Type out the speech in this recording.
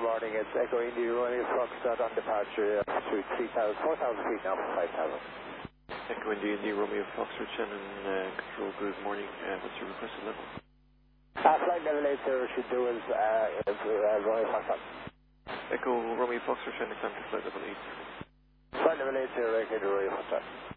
morning. It's Echo Indy Romeo Foxtrot on departure to 4,000 feet now from 5,000. Echo Indy Romeo Foxtrot, Shannon Control, good morning. What's your requested level? Flight level 80 should do is Romeo Foxtrot. Echo Romeo Foxtrot, Shannon Control, flight level 80. Flight level 80, Echo Romeo Foxtrot.